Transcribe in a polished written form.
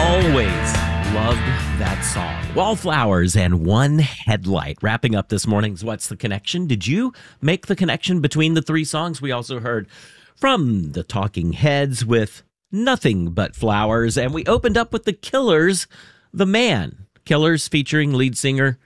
Always loved that song. Wallflowers and One Headlight. Wrapping up this morning's What's the Connection? Did you make the connection between the three songs? We also heard from the Talking Heads with Nothing But Flowers, and we opened up with the Killers, The Man. Killers featuring lead singer